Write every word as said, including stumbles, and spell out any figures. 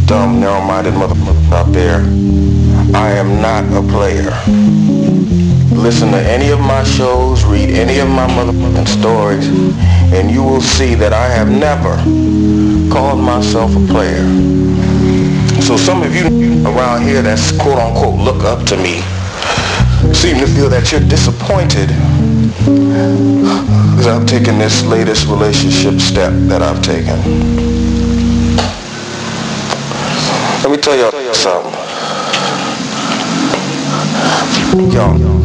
dumb, narrow-minded motherfuckers out there, I am not a player. Listen to any of my shows, read any of my motherfucking stories, and you will see that I have never called myself a player. So some of you around here that's quote-unquote look up to me seem to feel that you're disappointed because I've taken this latest relationship step that I've taken. Let me tell y'all something. Y'all.